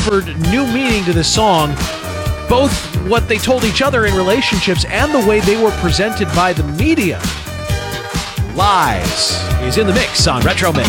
discovered new meaning to this song, both what they told each other in relationships and the way they were presented by the media. Lies is in the mix on Retro Mix.